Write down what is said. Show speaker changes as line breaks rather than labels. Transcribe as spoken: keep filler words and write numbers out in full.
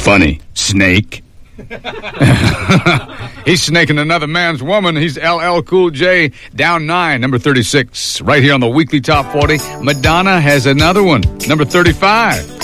funny snake. He's snaking another man's woman. He's L L Cool J, down nine, number thirty-six. Right here on the weekly top forty, Madonna has another one, number thirty-five.